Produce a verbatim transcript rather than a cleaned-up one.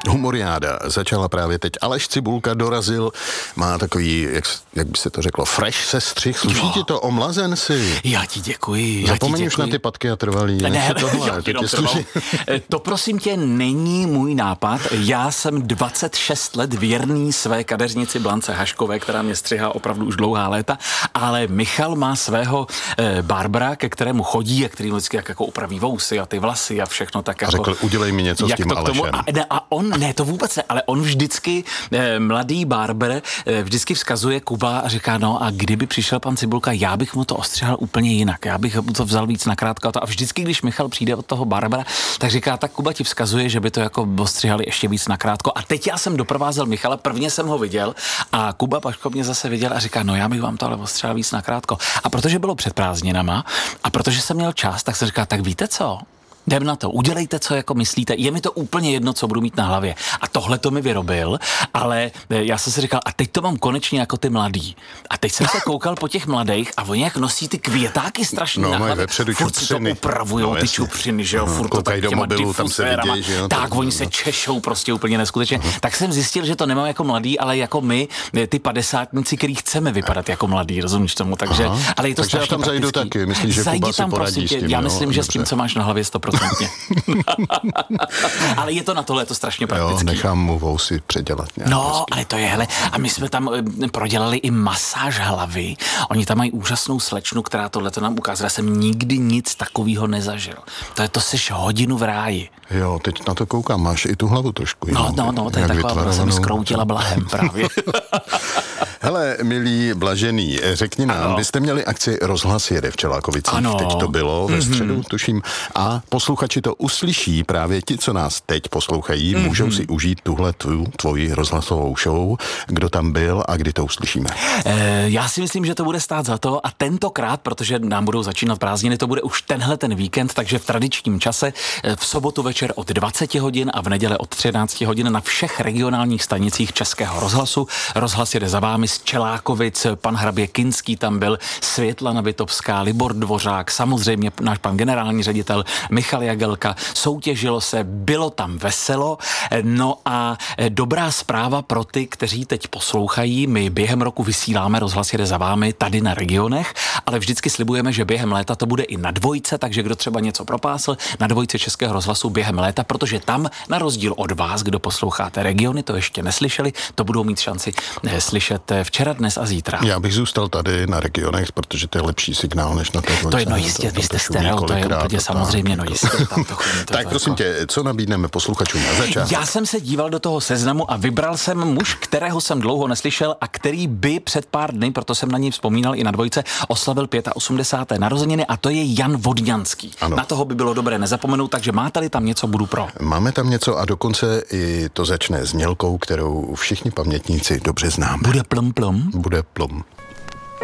Humoriáda začala právě teď. Aleš Cibulka dorazil, má takový, jak, jak by se to řeklo, fresh sestřih. Sluší jo. ti to, omlazen si? Já ti děkuji. Zapomeň už na ty patky a trvalý. Ne, ne, tohle, to, to prosím tě není můj nápad. Já jsem dvacet šest let věrný své kadeřnici Blance Haškové, která mě střihá opravdu už dlouhá léta, ale Michal má svého eh, barbara, ke kterému chodí a který mu vždycky jak jako upraví vousy a ty vlasy a všechno tak. A jako, řekl, udělej mi něco s tím Alešem. A, ne, a on, ne, to vůbec ne, ale on vždycky, eh, mladý barber, eh, vždycky vzkazuje Kuba a říká, no a kdyby přišel pan Cibulka, já bych mu to ostřihal úplně jinak, já bych mu to vzal víc nakrátko. A vždycky, když Michal přijde od toho barbera, tak říká, tak Kuba ti vzkazuje, že by to jako ostřihali ještě víc nakrátko. A teď já jsem doprovázel Michala, prvně jsem ho viděl a Kuba Paško mě zase viděl a říká, no já bych vám to ale ostřihal víc nakrátko. A protože bylo před prázdninama a protože jsem měl čas, tak jsem říkal, tak víte co? Jdem na to, udělejte, co jako myslíte. Je mi to úplně jedno, co budu mít na hlavě. A tohle to mi vyrobil, ale já jsem si říkal, a teď to mám konečně jako ty mladý. A teď jsem se koukal po těch mladých a oni jak nosí ty květáky strašně no, na hlavě. Vepředu furt si to upravujou, no, ty čupřiny, že jo, furt to tak těma mobilu, tam se vidějí, že jo. Tak, oni se češou prostě úplně neskutečně. Uh-huh. Tak jsem zjistil, že to nemám jako mladý, ale jako my, ty padesátníci, který chceme vypadat jako mladý, rozumíš tomu, takže, aha, ale je to takže strašně já tam zajdu taky, myslíš, že Kuba si poradí s tím, já jo, myslím, že dobře. s tím, co máš na hlavě, sto procent. Ale je to na tohle, je to strašně praktický. Jo, nechám mu vousy předělat. No, prostě. ale to je, hele, a my jsme tam prodělali i masáž hlavy. Oni tam mají úžasnou slečnu, která tohle to nám ukázala. Jsem nikdy nic takového nezažil. To je, to seš hodinu v ráji. Jo, teď na to koukám, máš i tu hlavu trošku. No, no, no, to je taková, jsem skroutila blahem právě. Hele, milí Blažený, řekni nám, ano. Byste měli akci Rozhlas jede v Čelákovicích, ano. Teď to bylo ve středu, mm-hmm. tuším, a posluchači to uslyší, právě ti, co nás teď poslouchají, mm-hmm. můžou si užít tuhle tu, tvoji rozhlasovou show, kdo tam byl a kdy to uslyšíme. E, já si myslím, že to bude stát za to a tentokrát, protože nám budou začínat prázdniny, to bude už tenhle ten víkend, takže v tradičním čase v sobotu večer od dvacet hodin a v neděle od třináct hodin na všech regionálních stanicích Českého rozhlasu. Rozhlas jede za vámi z Čelákovic, pan hrabě Kinský tam byl, Světlana Vitovská, Libor Dvořák, samozřejmě náš pan generální ředitel Michal Jagelka, soutěžilo se, bylo tam veselo, no a dobrá zpráva pro ty, kteří teď poslouchají, my během roku vysíláme Rozhlas jede za vámi tady na regionech, ale vždycky slibujeme, že během léta to bude i na dvojce, takže kdo třeba něco propásl, na dvojce Českého rozhlasu během léta, protože tam, na rozdíl od vás, kdo posloucháte regiony, to ještě neslyšeli, to budou mít šanci slyšet včera, dnes a zítra. Já bych zůstal tady na regionech, protože to je lepší signál než na té dvojce. To je no jistě, vy jste stereo, to je úplně samozřejmě, no jistě. Tam to chodí, to tak prosím tě, co nabídneme posluchačům na začátku? Já jsem se díval do toho seznamu a vybral jsem muž, kterého jsem dlouho neslyšel a který by před pár dny, proto jsem na něj vzpomínal i na dvojce, oslavil osmdesáté pátého narozeniny a to je Jan Vodňanský. Ano. Na toho by bylo dobré nezapomenout, takže máte-li tam něco, budu pro. Máme tam něco a dokonce i to začne znělkou, kterou všichni pamětníci dobře známe. Bude plum plum? Bude plum.